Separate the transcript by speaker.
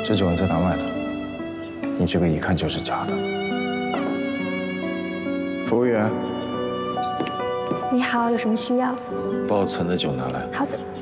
Speaker 1: 这酒你在哪买的？你这个一看就是假的。服务员，
Speaker 2: 你好，有什么需要？
Speaker 1: 报存的酒拿来。
Speaker 2: 好的。